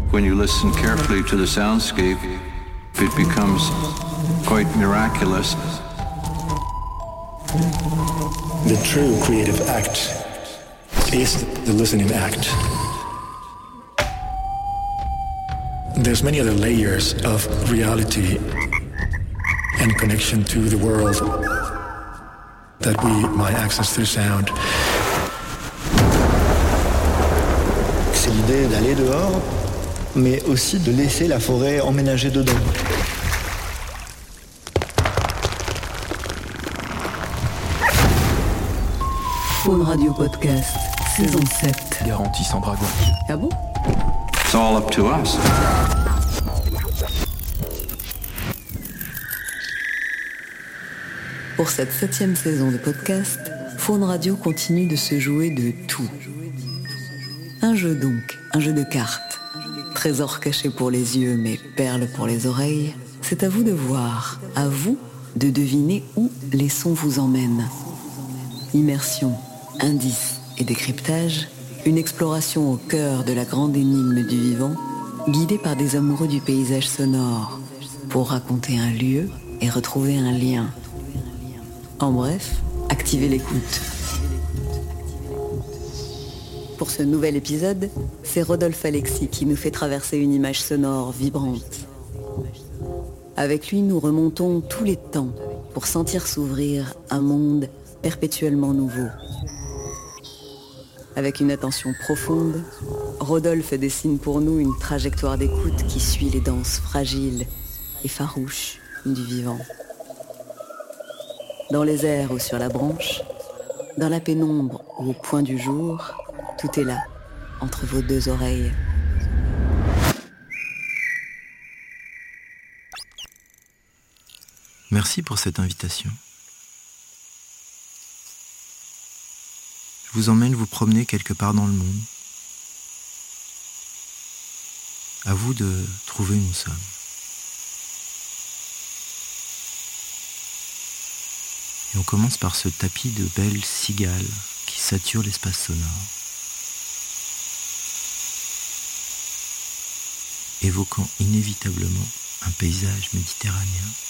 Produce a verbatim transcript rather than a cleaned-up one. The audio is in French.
when you listen carefully to the soundscape, it becomes quite miraculous. The true creative act is the listening act. There's many other layers of reality and connection to the world that we might access through sound. C'est l'idée d'aller dehors, mais aussi de laisser la forêt emménager dedans. Faune Radio Podcast, saison sept. Garantie sans dragon. Ah bon? It's all up to us. Pour cette septième saison de podcast, Faune Radio continue de se jouer de tout. Un jeu donc, un jeu de cartes. Trésor caché pour les yeux, mais perles pour les oreilles. C'est à vous de voir, à vous de deviner où les sons vous emmènent. Immersion, indices et décryptage, une exploration au cœur de la grande énigme du vivant, guidée par des amoureux du paysage sonore, pour raconter un lieu et retrouver un lien. En bref, activez l'écoute. Pour ce nouvel épisode, c'est Rodolphe Alexis qui nous fait traverser une image sonore vibrante. Avec lui, nous remontons tous les temps pour sentir s'ouvrir un monde perpétuellement nouveau. Avec une attention profonde, Rodolphe dessine pour nous une trajectoire d'écoute qui suit les danses fragiles et farouches du vivant. Dans les airs ou sur la branche, dans la pénombre ou au point du jour, tout est là, entre vos deux oreilles. Merci pour cette invitation. Je vous emmène vous promener quelque part dans le monde. À vous de trouver où nous sommes. Et on commence par ce tapis de belles cigales qui sature l'espace sonore, évoquant inévitablement un paysage méditerranéen.